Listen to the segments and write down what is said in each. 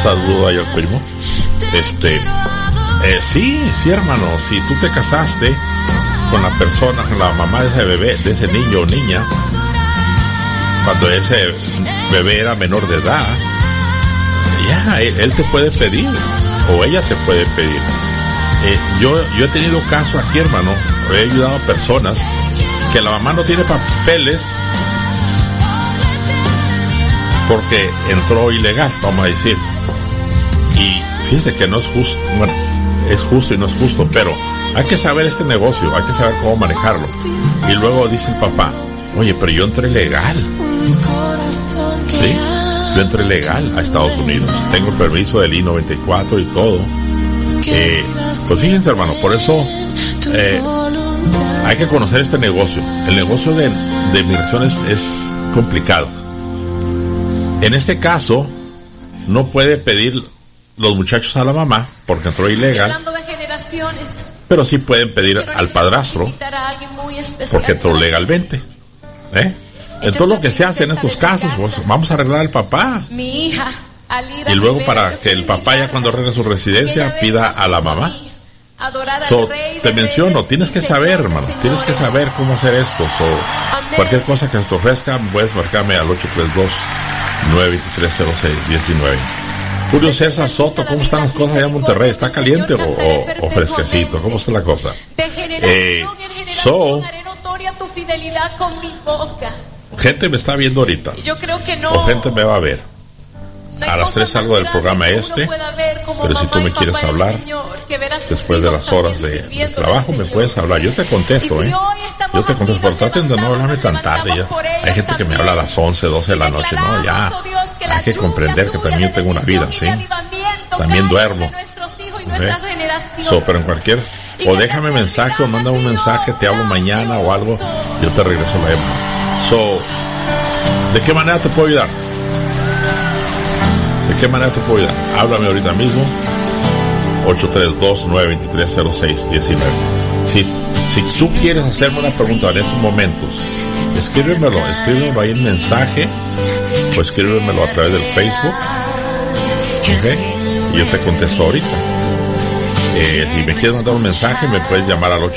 saludo ahí al primo. Sí, hermano, si tú te casaste con la persona, con la mamá de ese bebé, de ese niño o niña, cuando ese bebé era menor de edad, ya, él te puede pedir, o ella te puede pedir. Yo he tenido caso aquí, hermano, he ayudado a personas que la mamá no tiene papeles porque entró ilegal, vamos a decir. Y fíjense que no es justo, bueno, es justo y no es justo, pero hay que saber este negocio, hay que saber cómo manejarlo. Y luego dice el papá, oye, pero yo entré legal. Sí, yo entré legal a Estados Unidos, tengo el permiso del I-94 y todo. Pues fíjense, hermano, por eso hay que conocer este negocio. El negocio de migración es complicado. En este caso, no puede pedir los muchachos a la mamá porque entró ilegal, pero sí pueden pedir al padrastro porque entró legalmente. Entonces lo que se hace en estos casos, pues vamos a arreglar al papá. Y luego para que el papá ya cuando arregle su residencia pida a la mamá. Te menciono, tienes que saber, hermano, tienes que saber cómo hacer esto. Cualquier cosa que te ofrezca, puedes marcarme al 832-923-0619. Julio César Soto, ¿cómo están las cosas allá en Monterrey? ¿Está caliente o fresquecito? ¿Cómo está la cosa? Gente me está viendo ahorita. Yo creo que no. O gente me va a ver. A las 3 salgo del programa pero si tú me quieres hablar después de las horas de trabajo, me puedes hablar. Yo te contesto, Yo te contesto, pero traten de no hablarme tan tarde. Ya. Hay gente que me habla a las 11, 12 de la noche, ¿no? Ya, hay que comprender que también tengo una vida, ¿sí? También duermo. Pero en cualquier... O déjame mensaje o manda un mensaje, te hablo mañana o algo, yo te regreso la llamada. ¿De qué manera te puedo ayudar? ¿De qué manera te puedo ayudar? Háblame ahorita mismo. 832-923-0619. Si tú quieres hacerme una pregunta en esos momentos, escríbemelo ahí en mensaje, o escríbemelo a través del Facebook, y yo te contesto ahorita. Si me quieres mandar un mensaje, me puedes llamar al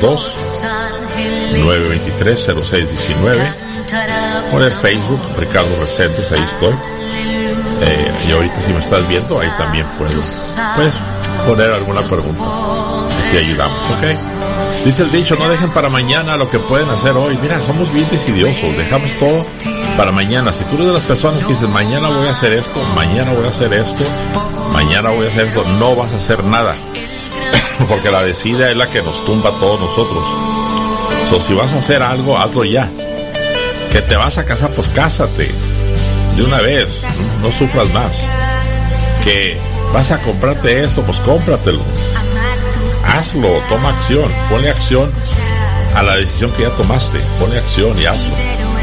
832-923-0619, por el Facebook, Ricardo Reséndez, ahí estoy. Y ahorita si me estás viendo, ahí también puedes poner alguna pregunta y te ayudamos, Dice el dicho, no dejen para mañana lo que pueden hacer hoy. Mira, somos bien decidiosos, dejamos todo para mañana. Si tú eres de las personas que dicen, mañana voy a hacer esto, mañana voy a hacer esto, mañana voy a hacer esto, no vas a hacer nada. Porque la decida es la que nos tumba a todos nosotros. Si vas a hacer algo, hazlo ya. Que te vas a casar, pues cásate de una vez, no sufras más. Que vas a comprarte esto, pues cómpratelo. Hazlo, toma acción, ponle acción a la decisión que ya tomaste, ponle acción y hazlo.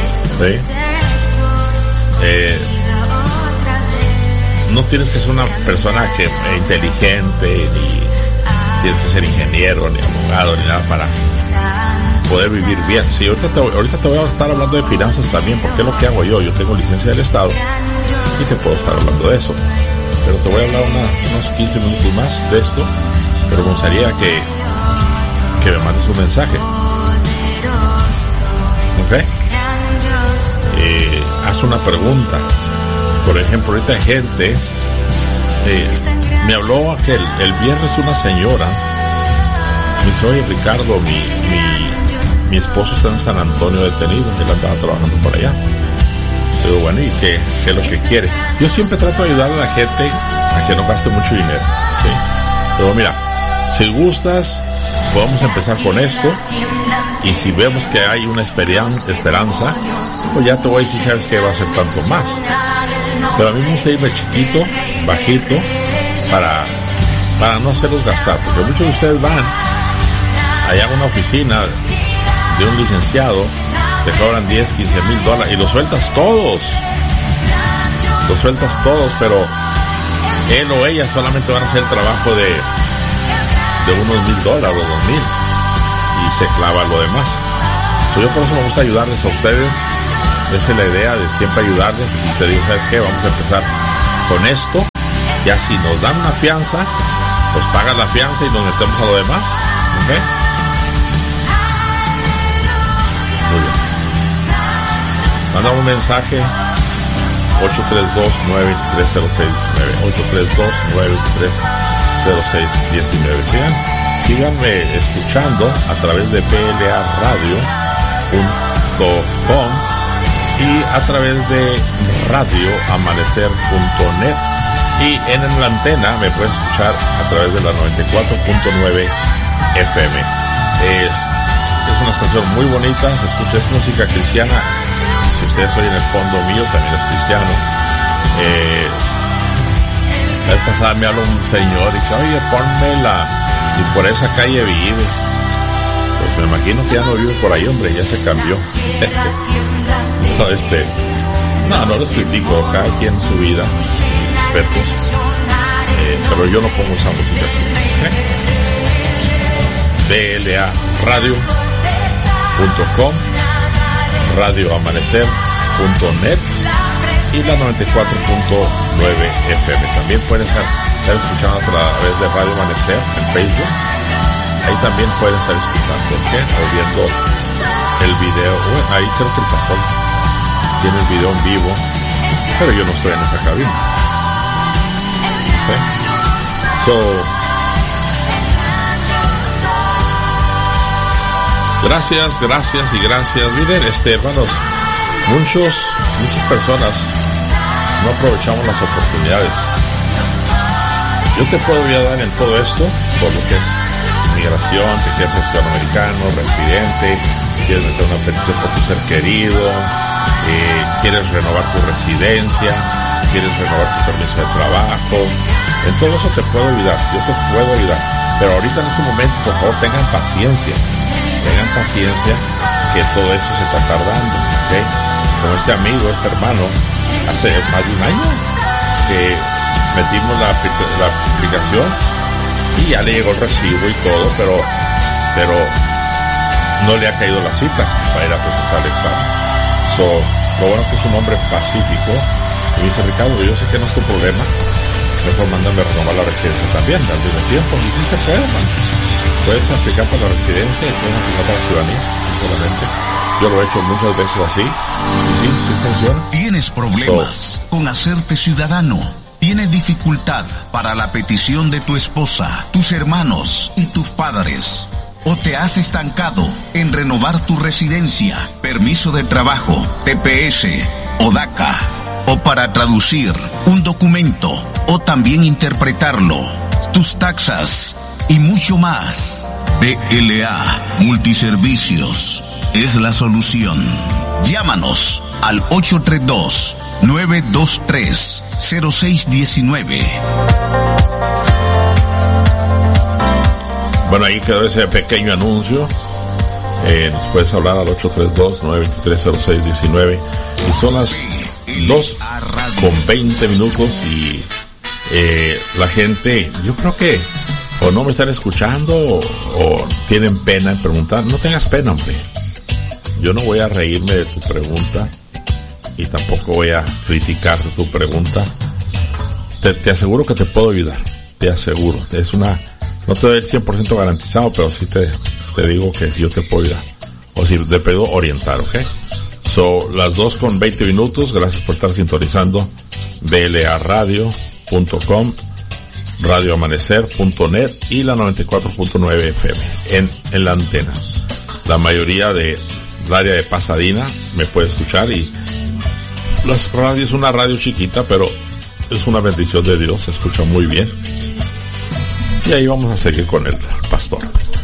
No tienes que ser una persona inteligente, ni tienes que ser ingeniero, ni abogado, ni nada para poder vivir bien. Sí, ahorita te voy a estar hablando de finanzas también, porque es lo que hago yo. Yo tengo licencia del Estado y te puedo estar hablando de eso. Pero te voy a hablar unos 15 minutos más de esto. Pero me gustaría que me mandes un mensaje. Haz una pregunta. Por ejemplo, ahorita hay gente, me habló que el viernes una señora me dice, oye Ricardo, mi esposo está en San Antonio detenido, él andaba trabajando por allá. Digo, bueno, ¿y qué es lo que quiere? Yo siempre trato de ayudar a la gente a que no gaste mucho dinero, ¿sí? Pero mira, si gustas, podemos empezar con esto, y si vemos que hay una esperanza, pues ya te voy a decir, sabes que va a ser tanto más. Pero a mí me gusta irme chiquito, bajito, para no hacerlos gastar, porque muchos de ustedes van allá a una oficina de un licenciado, te cobran $10,000, $15,000 y los sueltas todos, pero él o ella solamente van a hacer el trabajo de unos $1,000 o $2,000 y se clava lo demás. Yo por eso me gusta ayudarles a ustedes. Esa es la idea, de siempre ayudarles, y te digo, ¿sabes qué? Vamos a empezar con esto, Ya si nos dan una fianza, pues pagan la fianza y nos metemos a lo demás. ¿Ok? Muy bien. Manda un mensaje 832-923-0619 síganme escuchando a través de plaradio.com y a través de radioamanecer.net, y en la antena me pueden escuchar a través de la 94.9 FM. Es una estación muy bonita, se escucha, es música cristiana. Si ustedes oyen el fondo mío, también es cristiano. La vez pasada me habló un señor y dice, oye, pónmela, y por esa calle vive. Pues me imagino que ya no vive por ahí, hombre, ya se cambió. No los critico, cada quien su vida, expertos, pero yo no pongo esa música. DLAradio.com, radioamanecer.net y la 94.9 FM. También pueden estar escuchando a través de Radio Amanecer en Facebook. Ahí también pueden estar escuchando, o viendo el video. Ahí creo que el pastor tiene el video en vivo, pero yo no estoy en esa cabina. Gracias. Miren, hermanos, muchas personas no aprovechamos las oportunidades. Yo te puedo ayudar en todo esto, por lo que es migración, te quieres ser ciudadano americano, residente, quieres meter una petición por tu ser querido, quieres renovar tu residencia, quieres renovar tu permiso de trabajo. En todo eso te puedo ayudar, yo te puedo ayudar. Pero ahorita en este momento, por favor, tengan paciencia, que todo eso se está tardando, ¿ok? Como este amigo, este hermano, hace más de un año que metimos la aplicación y ya le llegó el recibo y todo, pero no le ha caído la cita para ir a presentar el examen. Lo bueno que es un hombre pacífico. Y dice, Ricardo, yo sé que no es tu problema, mejor mándame a renovar la residencia también al mismo tiempo. Y sí se puede, man. Puedes aplicar para la residencia y puedes aplicar para la ciudadanía, solamente. Yo lo he hecho muchas veces así, y sí funciona. ¿Tienes problemas con hacerte ciudadano? ¿Tienes dificultad para la petición de tu esposa, tus hermanos y tus padres? ¿O te has estancado en renovar tu residencia, permiso de trabajo, TPS o DACA? ¿O para traducir un documento o también interpretarlo, tus taxas y mucho más? DLA Multiservicios es la solución. Llámanos al 832-923-0619. Bueno, ahí quedó ese pequeño anuncio. Nos puedes hablar al 832-923-0619. Y son las 2:20 y la gente, yo creo que o no me están escuchando o tienen pena en preguntar. No tengas pena, hombre. Yo no voy a reírme de tu pregunta y tampoco voy a criticarte tu pregunta. Te aseguro que te puedo ayudar. Te aseguro. No te doy el 100% garantizado, pero sí te digo que sí yo te puedo ayudar. O si te puedo orientar, ¿ok? Las 2:20. Gracias por estar sintonizando DLAradio.com, radioamanecer.net y la 94.9 FM en la antena. La mayoría del área de Pasadena me puede escuchar, y las radios es una radio chiquita, pero es una bendición de Dios, se escucha muy bien. Y ahí vamos a seguir con el pastor.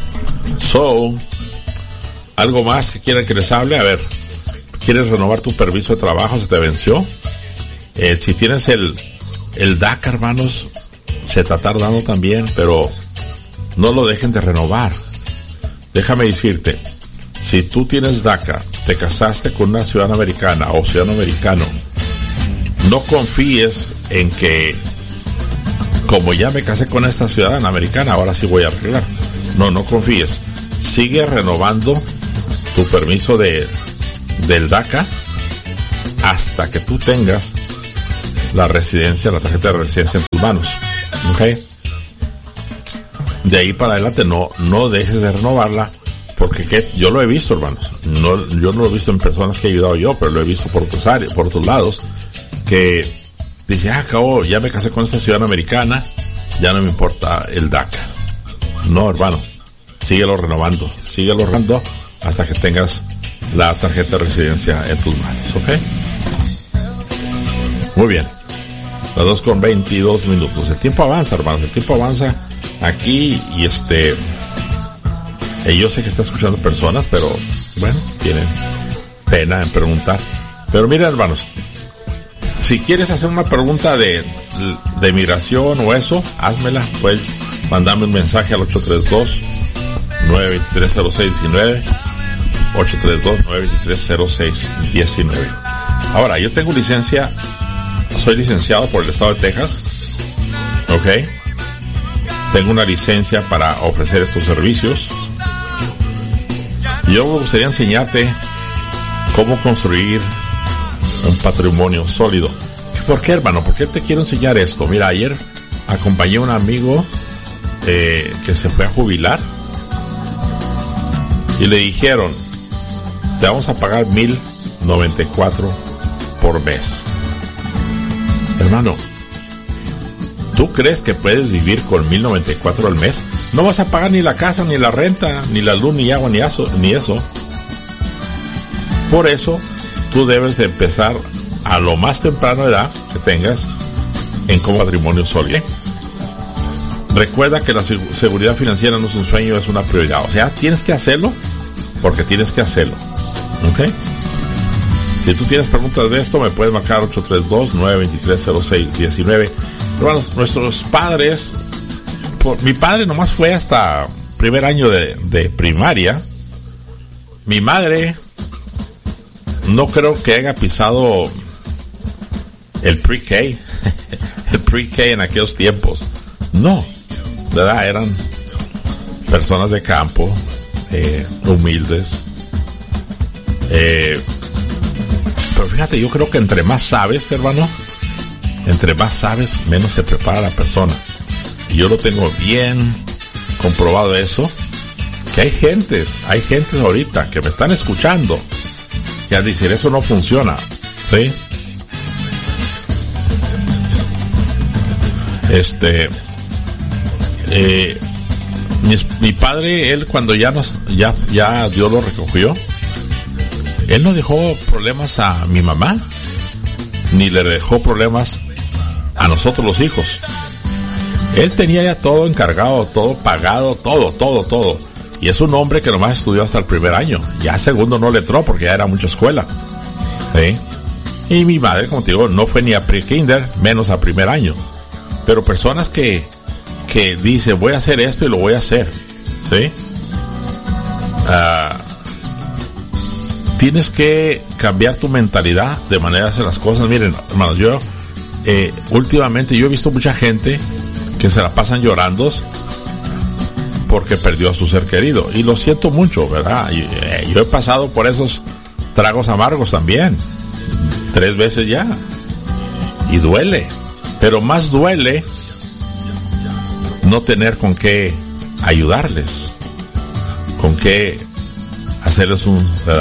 ¿Algo más que quieran que les hable? A ver, ¿quieres renovar tu permiso de trabajo? ¿Se te venció? Si tienes el DACA, hermanos, se está tardando también, pero no lo dejen de renovar. Déjame decirte, si tú tienes DACA, te casaste con una ciudadana americana o ciudadano americano, no confíes en que, como ya me casé con esta ciudadana americana, ahora sí voy a arreglar. No confíes. Sigue renovando tu permiso del DACA hasta que tú tengas la residencia, la tarjeta de residencia en tus manos. ¿Ok? De ahí para adelante no dejes de renovarla, porque yo lo he visto, hermanos. Yo no lo he visto en personas que he ayudado yo, pero lo he visto por otros áreas, por otros lados, que dice, acabo, ya me casé con esta ciudadana americana, ya no me importa el DACA. No, hermano, síguelo renovando hasta que tengas la tarjeta de residencia en tus manos, ¿ok? Muy bien, las 2:22. El tiempo avanza, hermanos, el tiempo avanza aquí y yo sé que está escuchando personas, pero bueno, tienen pena en preguntar. Pero miren, hermanos, si quieres hacer una pregunta de migración o eso, házmela, pues mandame un mensaje al 832-923-0619, 832-923-0619. Ahora, yo tengo licencia, soy licenciado por el estado de Texas, ¿ok? Tengo una licencia para ofrecer estos servicios. Yo me gustaría enseñarte cómo construir un patrimonio sólido. ¿Por qué, hermano? ¿Por qué te quiero enseñar esto? Mira, ayer acompañé a un amigo que se fue a jubilar y le dijeron, te vamos a pagar $1,094 por mes. Hermano, ¿tú crees que puedes vivir con $1,094 al mes? No vas a pagar ni la casa, ni la renta, ni la luz, ni agua, ni eso. Por eso, tú debes de empezar a lo más temprana edad que tengas en como patrimonio sólido. Recuerda que la seguridad financiera no es un sueño, es una prioridad. O sea, tienes que hacerlo porque tienes que hacerlo. ¿Ok? Si tú tienes preguntas de esto, me puedes marcar 832-923-0619. Hermanos, nuestros padres, mi padre nomás fue hasta primer año de primaria. Mi madre no creo que haya pisado el pre-K, el pre-K en aquellos tiempos. No, ¿verdad? Eran personas de campo, humildes. Pero fíjate, yo creo que entre más sabes, hermano, menos se prepara la persona. Y yo lo tengo bien comprobado eso, que hay gentes ahorita que me están escuchando y al decir eso no funciona, ¿sí? Mi padre, él cuando ya Dios lo recogió, él no dejó problemas a mi mamá, ni le dejó problemas a nosotros los hijos. Él tenía ya todo encargado, todo pagado, todo. Y es un hombre que nomás estudió hasta el primer año. Ya segundo no le entró porque ya era mucha escuela. ¿Sí? Y mi madre, como te digo, no fue ni a pre-kinder, menos a primer año. Pero personas que dicen, voy a hacer esto y lo voy a hacer. ¿Sí? Tienes que cambiar tu mentalidad de manera de hacer las cosas. Miren, hermanos, yo últimamente yo he visto mucha gente que se la pasan llorando porque perdió a su ser querido, y lo siento mucho, ¿verdad? Yo he pasado por esos tragos amargos también 3 veces ya, y duele, pero más duele no tener con qué ayudarles, con qué hacerles un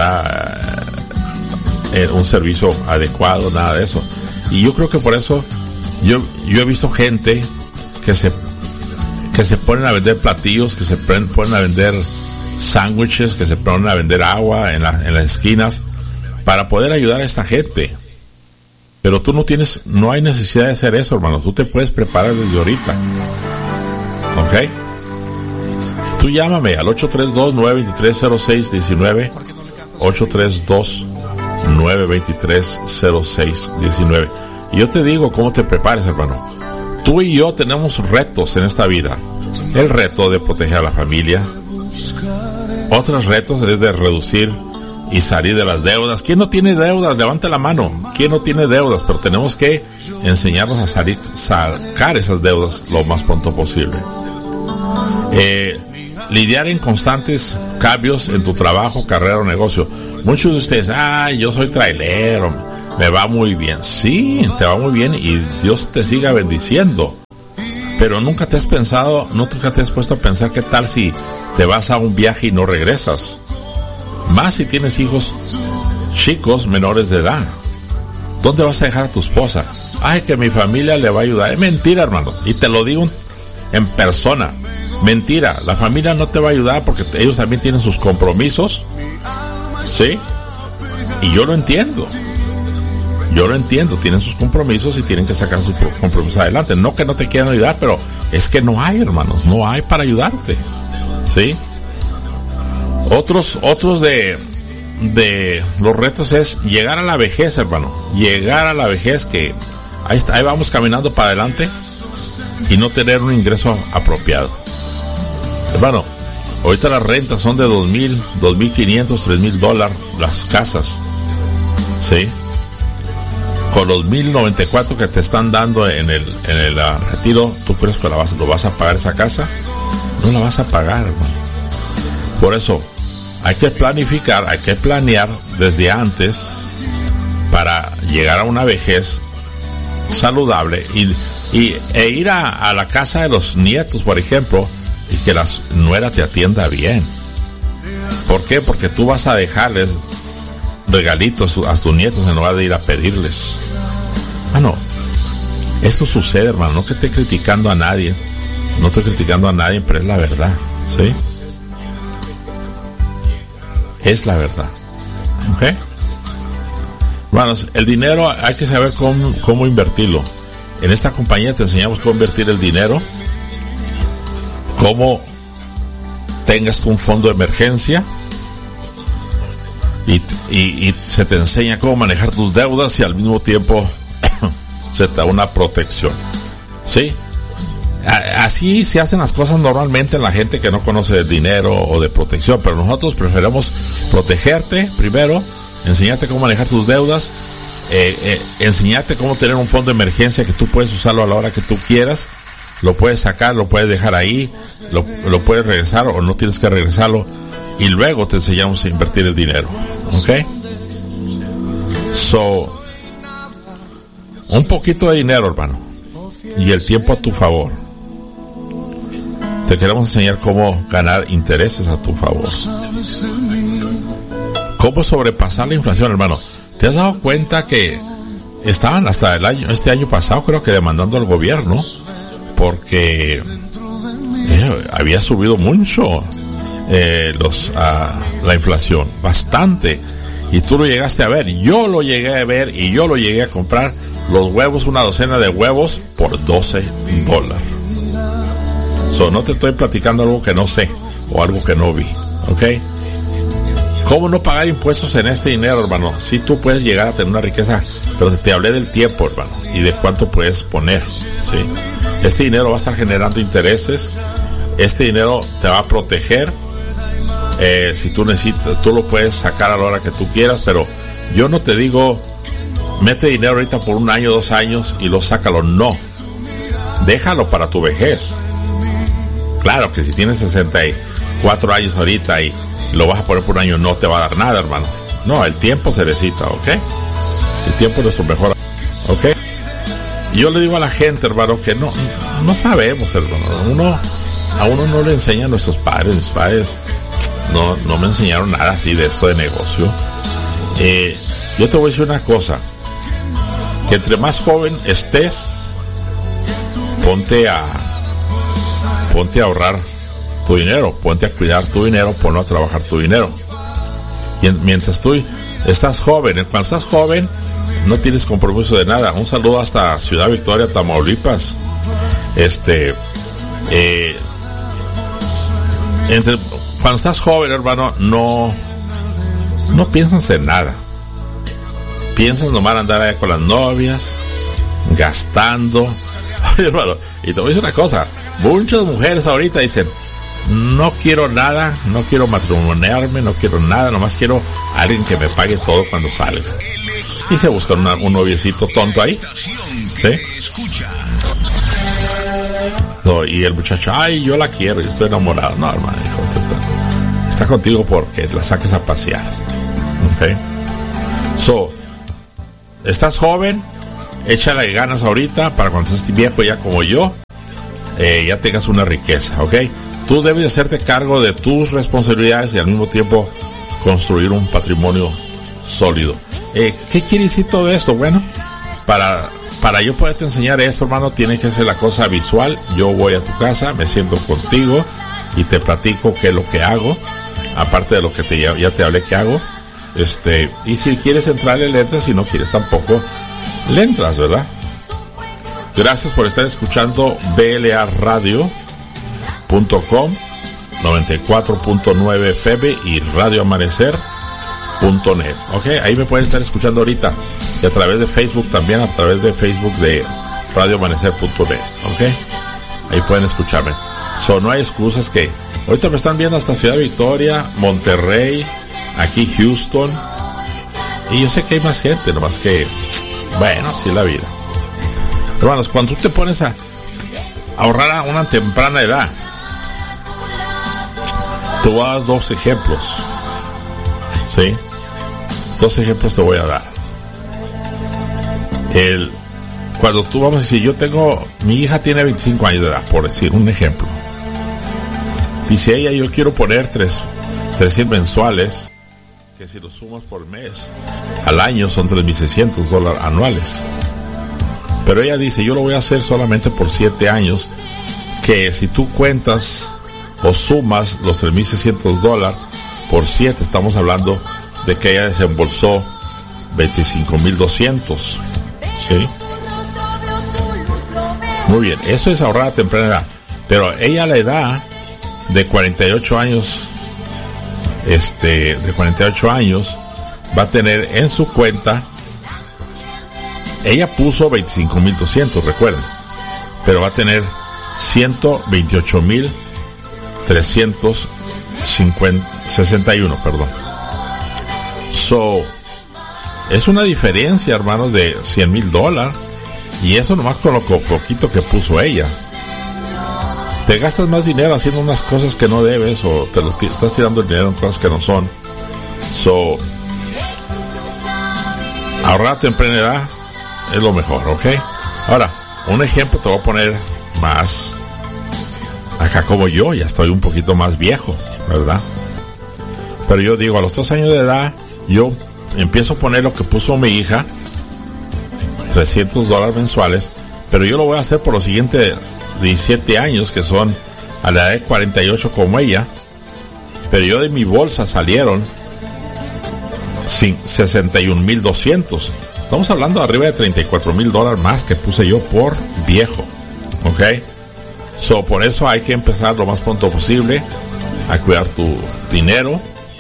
servicio adecuado, nada de eso. Y yo creo que por eso yo he visto gente que se ponen a vender platillos, que se ponen a vender sándwiches, que se ponen a vender agua en las esquinas para poder ayudar a esta gente. Pero tú no hay necesidad de hacer eso, hermano. Tú te puedes preparar desde ahorita. ¿Ok? Tú llámame al 832-923-0619, 832-923-0619. Y yo te digo cómo te prepares, hermano. Tú y yo tenemos retos en esta vida. El reto de proteger a la familia. Otros retos es de reducir y salir de las deudas. ¿Quién no tiene deudas? Levante la mano. ¿Quién no tiene deudas? Pero tenemos que enseñarnos a sacar esas deudas lo más pronto posible. Lidiar en constantes cambios en tu trabajo, carrera o negocio. Muchos de ustedes, yo soy trailero, me va muy bien. Sí, te va muy bien y Dios te siga bendiciendo. Pero nunca te has puesto a pensar qué tal si te vas a un viaje y no regresas. Más si tienes hijos chicos menores de edad. ¿Dónde vas a dejar a tu esposa? Ay, que mi familia le va a ayudar. Es mentira, hermano. Y te lo digo en persona. Mentira. La familia no te va a ayudar porque ellos también tienen sus compromisos. ¿Sí? Y yo lo entiendo. Tienen sus compromisos y tienen que sacar sus compromisos adelante. No que no te quieran ayudar, pero es que no hay, hermanos, no hay para ayudarte. ¿Sí? Otros de los retos es llegar a la vejez, hermano. Llegar a la vejez, que ahí vamos caminando para adelante y no tener un ingreso apropiado. Hermano, ahorita las rentas son de $2,000, $2,500, $3,000 las casas. ¿Sí? Con los $1,094 que te están dando en el retiro, ¿tú crees que lo vas a pagar esa casa? No la vas a pagar, hermano. Por eso hay que planificar, hay que planear desde antes para llegar a una vejez saludable e ir a la casa de los nietos, por ejemplo, y que la nuera te atienda bien. ¿Por qué? Porque tú vas a dejarles regalitos a tus nietos en lugar de ir a pedirles. Esto sucede, hermano. No que esté criticando a nadie. No estoy criticando a nadie, pero es la verdad. ¿Sí? Es la verdad. ¿Ok? Hermanos, el dinero hay que saber cómo invertirlo. En esta compañía te enseñamos cómo invertir el dinero, cómo tengas un fondo de emergencia y se te enseña cómo manejar tus deudas y al mismo tiempo se te da una protección. ¿Sí? Así se hacen las cosas normalmente en la gente que no conoce de dinero o de protección, pero nosotros preferimos protegerte primero, enseñarte cómo manejar tus deudas, enseñarte cómo tener un fondo de emergencia que tú puedes usarlo a la hora que tú quieras, lo puedes sacar, lo puedes dejar ahí, lo puedes regresar o no tienes que regresarlo, y luego te enseñamos a invertir el dinero. ¿Ok? Un poquito de dinero, hermano, y el tiempo a tu favor. Te queremos enseñar cómo ganar intereses a tu favor. Cómo sobrepasar la inflación, hermano. ¿Te has dado cuenta que estaban hasta este año pasado, creo que demandando al gobierno porque había subido mucho la inflación, bastante? Y tú lo llegaste a ver, yo lo llegué a ver y yo lo llegué a comprar, los huevos, una docena de huevos por $12. No te estoy platicando algo que no sé o algo que no vi. ¿Ok? ¿Cómo no pagar impuestos en este dinero, hermano? Si tú puedes llegar a tener una riqueza, pero te hablé del tiempo, hermano, y de cuánto puedes poner. ¿Sí? Este dinero va a estar generando intereses, este dinero te va a proteger. Si tú necesitas, tú lo puedes sacar a la hora que tú quieras, pero yo no te digo mete dinero ahorita por 1 año, 2 años y lo sácalo. No, déjalo para tu vejez. Claro que si tienes 64 años ahorita y lo vas a poner por 1 año, no te va a dar nada, hermano. No, el tiempo se necesita, ¿ok? El tiempo es nuestro mejor, ¿ok? Y yo le digo a la gente, hermano, que no sabemos, hermano. A uno no le enseñan nuestros padres. Mis padres no me enseñaron nada así de esto de negocio. Yo te voy a decir una cosa, que entre más joven estés, ponte a ahorrar tu dinero, ponte a cuidar tu dinero, ponlo a trabajar tu dinero. Y mientras tú estás joven, cuando estás joven, no tienes compromiso de nada. Un saludo hasta Ciudad Victoria, Tamaulipas. Cuando estás joven, hermano, no piensas en nada. Piensas nomás en andar allá con las novias, gastando. Oye, hermano, y te voy a decir una cosa, muchas mujeres ahorita dicen, no quiero nada, no quiero matrimoniarme, no quiero nada, nomás quiero a alguien que me pague todo cuando salga. Y se buscan un noviecito tonto ahí, ¿sí? No, y el muchacho, ay, yo la quiero, yo estoy enamorado. No, hermano, hijo, está contigo porque la saques a pasear. ¿Ok? estás joven, échale ganas ahorita para cuando estés viejo ya como yo, ya tengas una riqueza, ¿ok? Tú debes hacerte cargo de tus responsabilidades y al mismo tiempo construir un patrimonio sólido. ¿Qué quiere decir todo esto? Bueno, para yo poderte enseñar esto, hermano, tienes que hacer la cosa visual. Yo voy a tu casa, me siento contigo y te platico qué es lo que hago, aparte de lo que ya te hablé que hago. Y si quieres entrarle, le entras, si no quieres tampoco le entras, ¿verdad? Gracias por estar escuchando blaradio.com, 94.9 FM y radioamanecer.net. Ok, ahí me pueden estar escuchando ahorita, y a través de Facebook también, a través de Facebook de radioamanecer.net. Ok, ahí pueden escucharme. No hay excusas que ahorita me están viendo hasta Ciudad Victoria, Monterrey, aquí Houston, y yo sé que hay más gente, nomás que, bueno, así es la vida. Hermanos, cuando tú te pones a ahorrar a una temprana edad, te voy a dar 2 ejemplos, ¿sí? 2 ejemplos te voy a dar. Cuando tú, vamos a decir, mi hija tiene 25 años de edad, por decir un ejemplo. Dice ella, yo quiero poner 300 mensuales, que si lo sumas por mes, al año son $3,600 anuales. Pero ella dice, yo lo voy a hacer solamente por 7 años, que si tú cuentas o sumas los $3,600 por 7, estamos hablando de que ella desembolsó $25,200, ¿sí? Muy bien, eso es ahorrar a temprana edad. Pero ella a la edad de 48 años, va a tener en su cuenta, ella puso $25,200, recuerden, pero va a tener $128,361, perdón. Es una diferencia, hermanos, de $100,000, y eso nomás con lo poquito que puso ella. Te gastas más dinero haciendo unas cosas que no debes, o estás tirando el dinero en cosas que no son. Ahorrar a temprana edad es lo mejor, ¿ok? Ahora, un ejemplo te voy a poner más acá, como yo ya estoy un poquito más viejo, ¿verdad? Pero yo digo, a los 2 años de edad, yo empiezo a poner lo que puso mi hija, $300 mensuales, pero yo lo voy a hacer por los siguientes 17 años, que son a la edad de 48 como ella, pero yo de mi bolsa salieron $61,200. Estamos hablando de arriba de $34,000 más que puse yo por viejo, ¿ok? Por eso hay que empezar lo más pronto posible a cuidar tu dinero,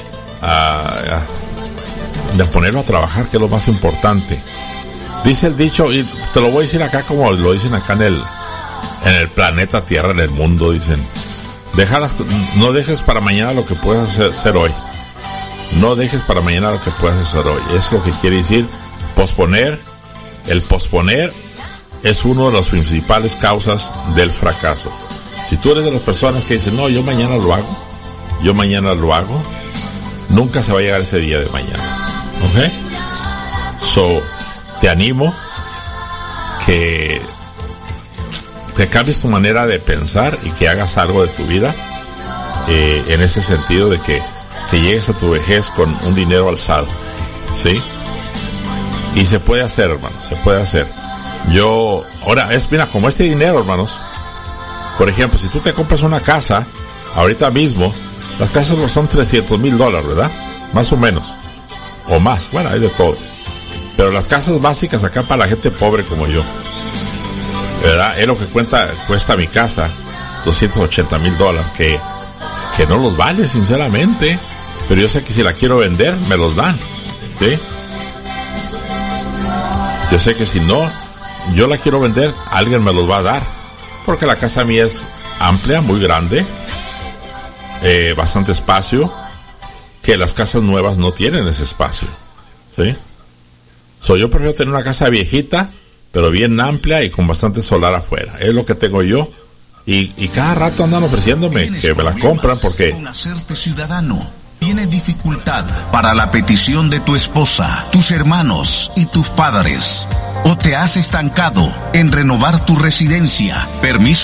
de ponerlo a trabajar, que es lo más importante. Dice el dicho, y te lo voy a decir acá como lo dicen acá en el planeta Tierra, en el mundo, dicen, no dejes para mañana lo que puedes hacer hoy. No dejes para mañana lo que puedes hacer hoy. Es lo que quiere decir posponer. El posponer es una de las principales causas del fracaso. Si tú eres de las personas que dicen, no, yo mañana lo hago, nunca se va a llegar ese día de mañana. ¿Ok? Te animo que te cambies tu manera de pensar y que hagas algo de tu vida, en ese sentido de que llegues a tu vejez con un dinero alzado, ¿sí? Y se puede hacer, hermano, se puede hacer. Mira, como este dinero, hermanos, por ejemplo, si tú te compras una casa, ahorita mismo, las casas no son $300,000, ¿verdad? Más o menos, o más, bueno, hay de todo. Pero las casas básicas acá para la gente pobre como yo, ¿verdad? Es lo que cuesta mi casa, $280,000, que no los vale, sinceramente. Pero yo sé que si la quiero vender, me los dan, ¿sí? Yo sé que si no, yo la quiero vender, alguien me los va a dar. Porque la casa mía es amplia, muy grande, bastante espacio, que las casas nuevas no tienen ese espacio, ¿sí? Yo prefiero tener una casa viejita, pero bien amplia y con bastante solar afuera. Es lo que tengo yo. Y cada rato andan ofreciéndome que me la compran porque... Con hacerte ciudadano. ¿Tienes dificultad para la petición de tu esposa, tus hermanos y tus padres? ¿O te has estancado en renovar tu residencia, permiso